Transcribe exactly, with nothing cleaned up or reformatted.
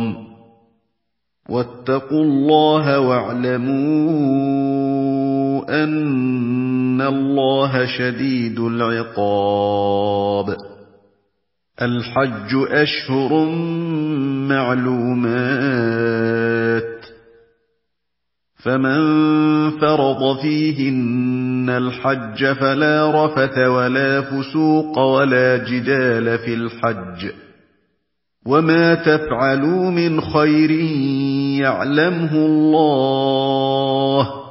الْحَرَامِ وَاتَّقُوا اللَّهَ وَاعْلَمُوا أَنَّ اللَّهَ شَدِيدُ الْعِقَابِ. الْحَجُّ أَشْهُرٌ مَّعْلُومَاتٌ، فَمَن فَرَضَ فِيهِنَّ الْحَجَّ فَلَا رَفَثَ وَلَا فُسُوقَ وَلَا جِدَالَ فِي الْحَجِّ ۗ وَمَا تَفْعَلُوا مِنْ خَيْرٍ يَعْلَمْهُ اللَّهُ